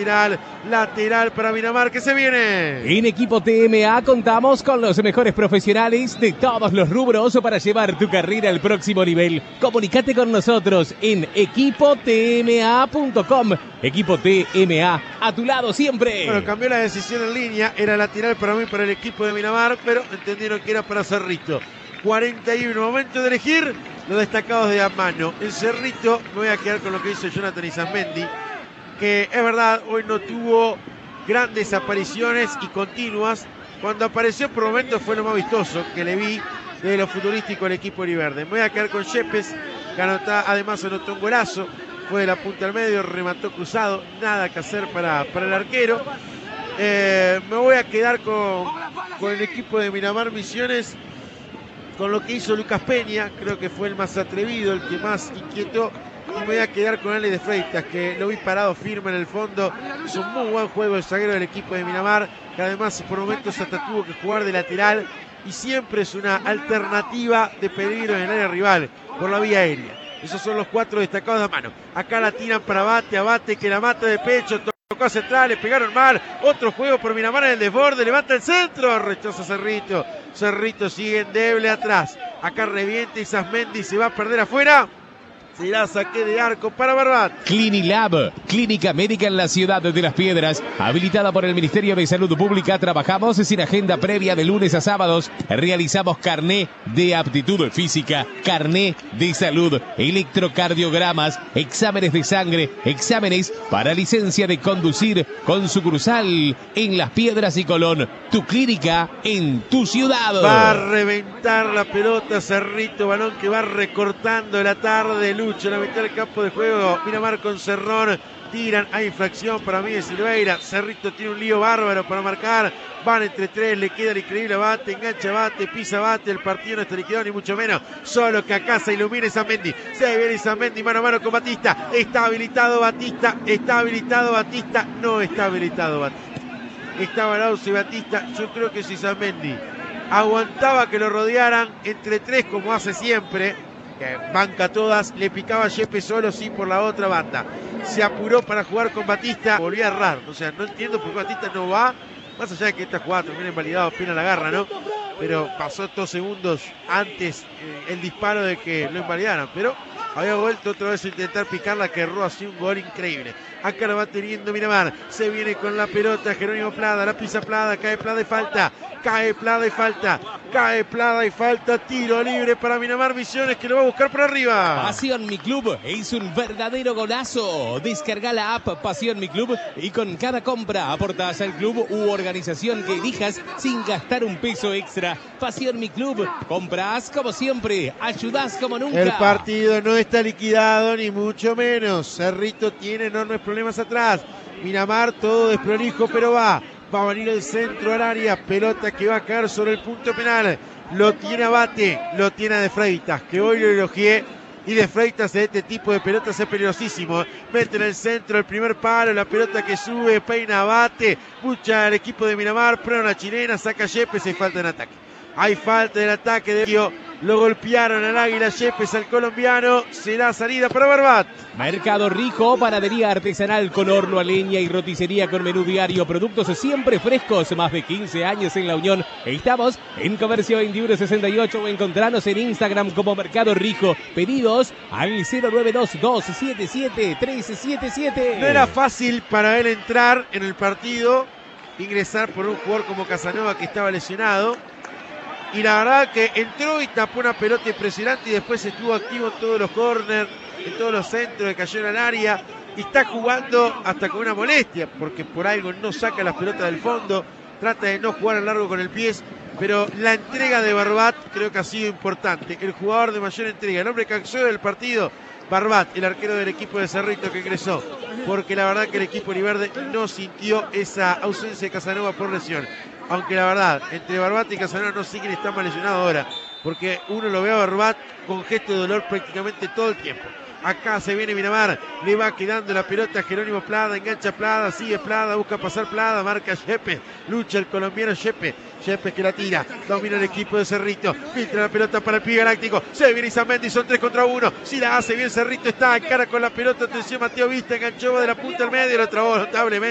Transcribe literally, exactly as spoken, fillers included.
lateral, lateral para Miramar, que se viene. En Equipo T M A contamos con los mejores profesionales de todos los rubros para llevar tu carrera al próximo nivel. Comunicate con nosotros en equipo t m a punto com. Equipo T M A, a tu lado siempre. Bueno, cambió la decisión en línea, era lateral para mí, para el equipo de Miramar, pero entendieron que era para Cerrito. cuarenta y uno, momento de elegir los destacados de a mano. En Cerrito me voy a quedar con lo que hizo Jonathan Isasmendi, que es verdad, hoy no tuvo grandes apariciones y continuas. Cuando apareció por momentos fue lo más vistoso que le vi de lo futurístico del equipo Oliverde. Me voy a quedar con Yepes, que anotá, además anotó un golazo, fue de la punta al medio, remató cruzado, nada que hacer para, para el arquero. Eh, me voy a quedar con, con el equipo de Miramar Misiones, con lo que hizo Lucas Peña, creo que fue el más atrevido, el que más inquietó, y me voy a quedar con Ale de Freitas, que lo vi parado firme en el fondo. Hizo un muy buen juego el zaguero del equipo de Miramar, que además por momentos hasta tuvo que jugar de lateral, y siempre es una alternativa de peligro en el área rival, por la vía aérea. Esos son los cuatro destacados de mano. Acá la tiran para Abate, Abate que la mata de pecho, tocó a central, le pegaron mal. Otro juego por Miramar en el desborde, levanta el centro, rechaza Cerrito. Cerrito sigue endeble atrás. Acá revienta Isasmendi, se va a perder afuera. Será saque de arco para Barbat. Clinilab, clínica médica en la ciudad de Las Piedras, habilitada por el Ministerio de Salud Pública. Trabajamos sin agenda previa de lunes a sábados. Realizamos carné de aptitud física, carné de salud, electrocardiogramas, exámenes de sangre, exámenes para licencia de conducir, con sucursal en Las Piedras y Colón. Tu clínica en tu ciudad. Va a reventar la pelota Cerrito, balón que va recortando la tarde. Lucha en la mitad del campo de juego. Miramar con Cerrón. Tiran. Hay infracción para mí de Silveira. Cerrito tiene un lío bárbaro para marcar. Van entre tres. Le queda el increíble Abate. Engancha Abate. Pisa Abate. El partido no está liquidado ni mucho menos. Solo que acá se ilumina Isasmendi. Se viene Isasmendi mano a mano con Batista. Está habilitado Batista. Está habilitado Batista. No está habilitado Batista. Estaba Lauso y Batista. Yo creo que si Isasmendi aguantaba que lo rodearan entre tres como hace siempre, que banca todas, le picaba a Yepes solo, sí, por la otra banda. Se apuró para jugar con Batista, volvió a errar. O sea, no entiendo por qué Batista no va, más allá de que esta jugada termina invalidado, pena la garra, ¿no? Pero pasó dos segundos antes eh, el disparo de que lo invalidaran, pero había vuelto otra vez a intentar picarla, que erró así un gol increíble. Acá la va teniendo Miramar, se viene con la pelota Jerónimo Plada, la pisa Plada, cae Plada y falta, cae Plada y falta, cae Plada y falta, tiro libre para Miramar Misiones, que lo va a buscar por arriba. Pasión Mi Club es un verdadero golazo. Descarga la app Pasión Mi Club y con cada compra aportas al club u organización que elijas sin gastar un peso extra. Pasión Mi Club, compras como siempre, ayudás como nunca. El partido no está liquidado ni mucho menos. Cerrito tiene enormes problemas atrás. Miramar todo desprolijo, pero va. Va a venir el centro al área. Pelota que va a caer sobre el punto penal. Lo tiene Abate, lo tiene De Freitas, que hoy lo elogié. Y De Freitas de este tipo de pelotas es peligrosísimo. Mete en el centro el primer palo, la pelota que sube, peina Abate. Pucha el equipo de Miramar, prueba una chilena, saca Yepes y falta en ataque. Hay falta del ataque de Dio. Lo golpearon al Águila Yepes, al colombiano. Será salida para Barbat. Mercado Rico, panadería artesanal con horno a leña y roticería con menú diario. Productos siempre frescos, más de quince años en la Unión. Estamos en Comercio veintiuno sesenta y ocho o encontranos en Instagram como Mercado Rico. Pedidos al cero nueve dos dos siete siete tres siete siete. No era fácil para él entrar en el partido, ingresar por un jugador como Casanova que estaba lesionado. Y la verdad que entró y tapó una pelota impresionante y después estuvo activo en todos los corners, en todos los centros que cayeron al área. Y está jugando hasta con una molestia, porque por algo no saca las pelotas del fondo, trata de no jugar a largo con el pie, pero la entrega de Barbat creo que ha sido importante. El jugador de mayor entrega, el hombre que accedió del partido, Barbat, el arquero del equipo de Cerrito que ingresó, porque la verdad que el equipo Oliverde no sintió esa ausencia de Casanova por lesión. Aunque la verdad, entre Barbat y Casanova no sé quién está más lesionado ahora, porque uno lo ve a Barbat con gesto de dolor prácticamente todo el tiempo. Acá se viene Miramar, le va quedando la pelota a Jerónimo Plada, engancha Plada, sigue Plada, busca pasar Plada, marca Yepes, lucha el colombiano Yepes, Yepes que la tira, domina el equipo de Cerrito, filtra la pelota para el Pibe Galáctico, se viene Isasmendi, son tres contra uno, si la hace bien Cerrito está en cara con la pelota, atención Mateo Vista, enganchó de la punta al medio, lo trabó notablemente.